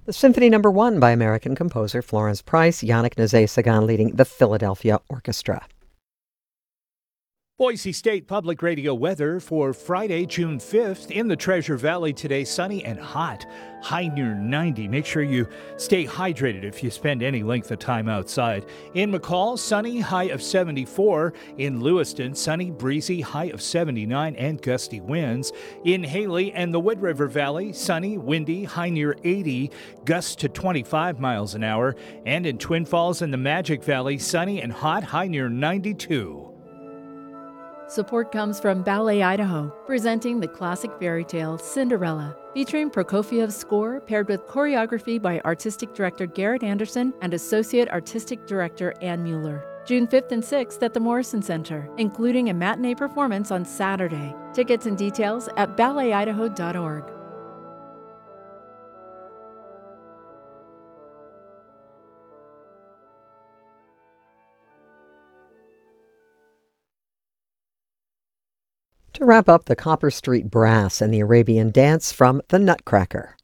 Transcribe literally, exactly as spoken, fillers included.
The Symphony Number One by American composer Florence Price, Yannick Nézet-Séguin leading the Philadelphia Orchestra. Boise State Public Radio weather for Friday, June fifth. In the Treasure Valley today, sunny and hot, high near ninety. Make sure you stay hydrated if you spend any length of time outside. In McCall, sunny, high of seventy-four. In Lewiston, sunny, breezy, high of seventy-nine and gusty winds. In Haley and the Wood River Valley, sunny, windy, high near eighty, gusts to twenty-five miles an hour. And in Twin Falls and the Magic Valley, sunny and hot, high near ninety-two. Support comes from Ballet Idaho, presenting the classic fairy tale Cinderella, featuring Prokofiev's score paired with choreography by Artistic Director Garrett Anderson and Associate Artistic Director Ann Mueller. June fifth and sixth at the Morrison Center, including a matinee performance on Saturday. Tickets and details at ballet idaho dot org. To wrap up, the Copper Street Brass and the Arabian Dance from The Nutcracker.